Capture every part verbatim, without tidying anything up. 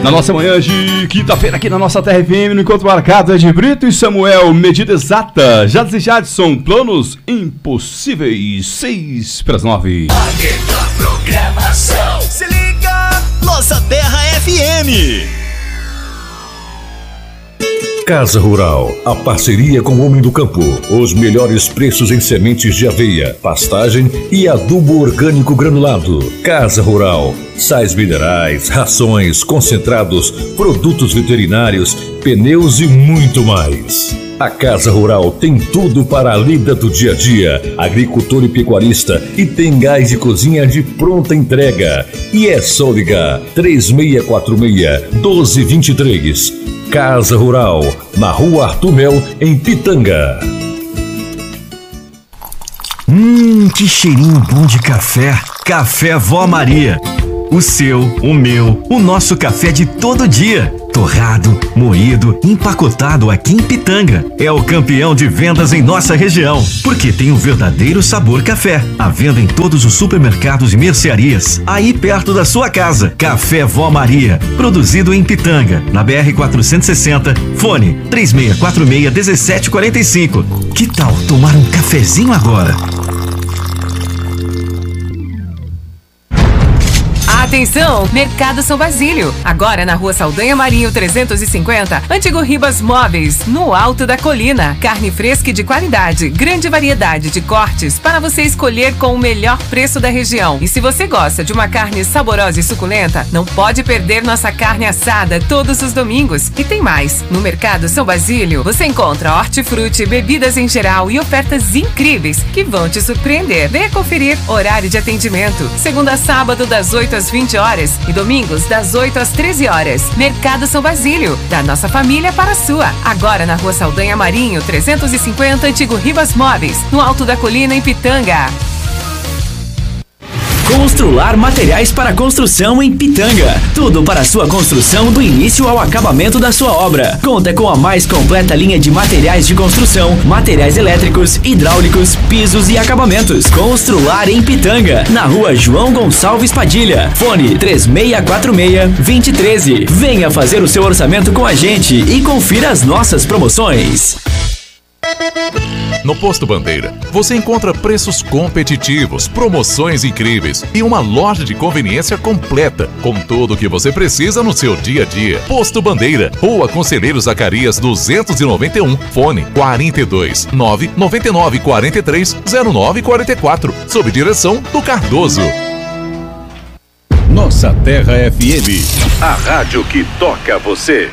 Na nossa manhã de quinta-feira aqui na nossa Terra F M, no Encontro Marcado é de Brito e Samuel, medida exata. Jadson e Jadson, planos impossíveis, seis para as nove. A melhor programação. Se liga, nossa Terra F M. Casa Rural, a parceria com o Homem do Campo. Os melhores preços em sementes de aveia, pastagem e adubo orgânico granulado. Casa Rural, sais minerais, rações, concentrados, produtos veterinários, pneus e muito mais. A Casa Rural tem tudo para a lida do dia a dia, agricultor e pecuarista, e tem gás de cozinha de pronta entrega. E é só ligar três seis quatro seis, um dois dois três. Casa Rural, na Rua Arthur Mel, em Pitanga. Hum, que cheirinho bom de café. Café Vó Maria. O seu, o meu, o nosso café de todo dia. Torrado, moído, empacotado aqui em Pitanga. É o campeão de vendas em nossa região, porque tem um verdadeiro sabor café. À venda em todos os supermercados e mercearias, aí perto da sua casa. Café Vó Maria, produzido em Pitanga, na B R quatrocentos e sessenta, fone três seis quatro seis, um sete quatro cinco. Que tal tomar um cafezinho agora? Atenção, Mercado São Basílio. Agora na Rua Saldanha Marinho trezentos e cinquenta, Antigo Ribas Móveis, no alto da colina. Carne fresca e de qualidade, grande variedade de cortes para você escolher com o melhor preço da região. E se você gosta de uma carne saborosa e suculenta, não pode perder nossa carne assada todos os domingos. E tem mais, no Mercado São Basílio você encontra hortifruti, bebidas em geral e ofertas incríveis que vão te surpreender. Venha conferir horário de atendimento, segunda a sábado das oito às vinte horas e domingos das oito às treze horas. Mercado São Basílio, da nossa família para a sua. Agora na Rua Saldanha Marinho trezentos e cinquenta, Antigo Ribas Móveis, no alto da colina em Pitanga. Constrular materiais para construção em Pitanga. Tudo para a sua construção do início ao acabamento da sua obra. Conta com a mais completa linha de materiais de construção, materiais elétricos, hidráulicos, pisos e acabamentos. Constrular em Pitanga, na Rua João Gonçalves Padilha. Fone três seis quatro seis, dois zero um três. Venha fazer o seu orçamento com a gente e confira as nossas promoções. No Posto Bandeira, você encontra preços competitivos, promoções incríveis e uma loja de conveniência completa, com tudo o que você precisa no seu dia a dia. Posto Bandeira, Rua Conselheiro Zacarias duzentos e noventa e um, fone quarenta e dois, nove nove nove quatro três zero nove quatro quatro, sob direção do Cardoso. Nossa Terra F M, a rádio que toca você.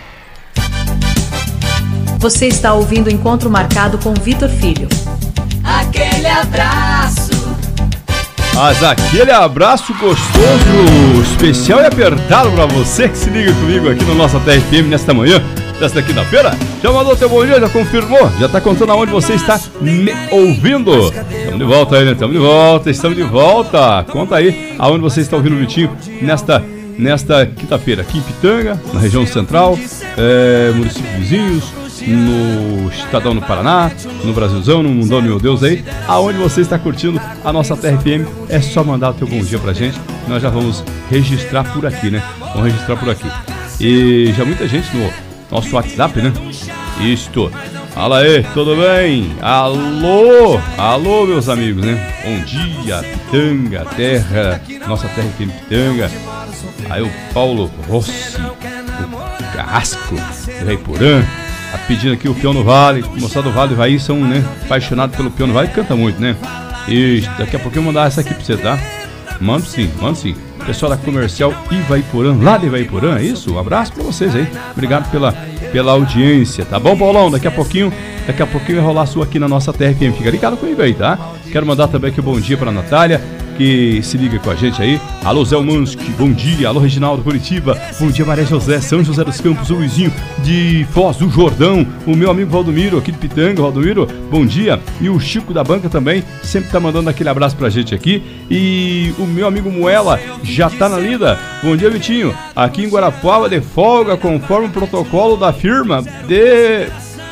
Você está ouvindo o Encontro Marcado com Vitor Filho. Aquele abraço. Mas aquele abraço gostoso, especial e apertado pra você que se liga comigo aqui no Nossa Terra F M nesta manhã, desta quinta-feira. Já mandou teu bom dia, já confirmou, já tá contando aonde você está me ouvindo. Estamos de volta aí, né? Estamos de volta, estamos de volta. Conta aí aonde você está ouvindo o Vitinho nesta, nesta quinta-feira, aqui em Pitanga, na região central, é, municípios vizinhos, no Estadão no Paraná, no Brasilzão, no Mundão, meu Deus aí, aonde você está curtindo a nossa Terra F M, é só mandar o teu bom dia pra gente, nós já vamos registrar por aqui, né? Vamos registrar por aqui. E já muita gente no nosso WhatsApp, né? Isto. Fala aí, tudo bem? Alô, alô meus amigos, né? Bom dia, Pitanga, terra, nossa Terra F M Pitanga. Aí o Paulo Rossi, o Carrasco, o Reiporã. Tá pedindo aqui o Peão no Vale, o moçada do Vale do Raí são, né, apaixonados pelo Peão no Vale, canta muito, né? E daqui a pouquinho eu vou mandar essa aqui pra você, tá? Mando sim, mando sim. Pessoal da Comercial Ivaiporã, lá de Ivaiporã, é isso? Um abraço pra vocês aí. Obrigado pela, pela audiência, tá bom, Paulão? Daqui a pouquinho, daqui a pouquinho vai rolar a sua aqui na nossa Terra F M. Fica ligado comigo aí, tá? Quero mandar também aqui um bom dia pra Natália, que se liga com a gente aí. Alô, Zé Umansky, bom dia. Alô, Reginaldo Curitiba, bom dia, Maria José, São José dos Campos, o Luizinho de Foz do Jordão, o meu amigo Valdomiro, aqui de Pitanga, Valdomiro, bom dia. E o Chico da Banca também, sempre tá mandando aquele abraço pra gente aqui. E o meu amigo Moela já tá na lida. Bom dia, Vitinho. Aqui em Guarapuava de folga, conforme o protocolo da firma de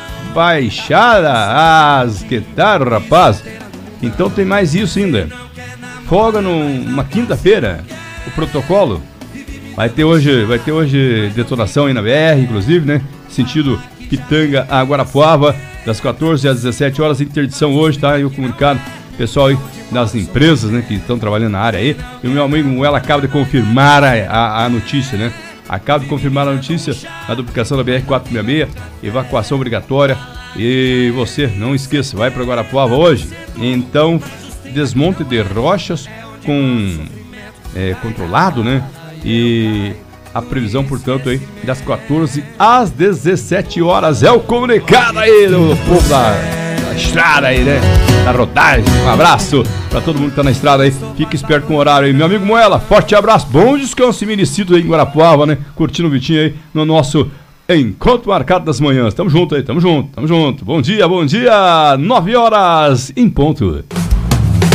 Baixada. As que tá, rapaz? Então tem mais isso ainda. Folga numa quinta-feira, o protocolo. Vai ter hoje, vai ter hoje detonação aí na B R, inclusive, né? Sentido Pitanga a Guarapuava, das quatorze às dezessete horas, interdição hoje, tá? E o comunicado, pessoal aí das empresas, né, que estão trabalhando na área aí. E o meu amigo Moela acaba de confirmar a, a, a notícia, né? Acaba de confirmar a notícia, a duplicação da B R quatrocentos e sessenta e seis, evacuação obrigatória. E você, não esqueça, vai para Guarapuava hoje. Então, desmonte de rochas com é, controlado, né? E a previsão, portanto, aí das quatorze às dezessete horas. É o comunicado aí do povo da, da estrada aí, né? Da rodagem. Um abraço pra todo mundo que tá na estrada aí. Fique esperto com o horário aí. Meu amigo Moela, forte abraço. Bom descanso e merecido aí em Guarapuava, né? Curtindo o Vitinho aí no nosso Encontro Marcado das Manhãs. Tamo junto aí, tamo junto, tamo junto. Bom dia, bom dia. nove horas em ponto.